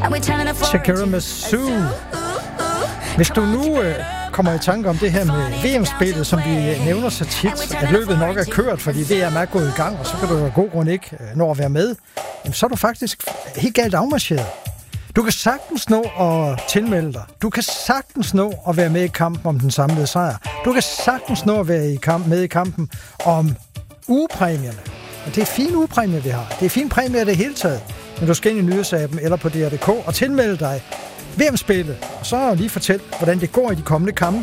Shakira med Sue. Hvis du nu kommer i tanke om det her med VM-spillet, som vi nævner så tit, at løbet nok er kørt, fordi VM er gået i gang, og så kan du af god grund ikke nå at være med, jamen, så er du faktisk helt galt afmarcheret. Du kan sagtens nå at tilmelde dig. Du kan sagtens nå at være med i kampen om den samlede sejr. Du kan sagtens nå at være med i kampen om ugepræmierne. Og det er fine ugepræmier, vi har. Det er fine præmier det hele taget. Men du skal ind i nyhedsappen eller på DR.dk og tilmelde dig VM-spillet. Og så lige fortæl, hvordan det går i de kommende kampe.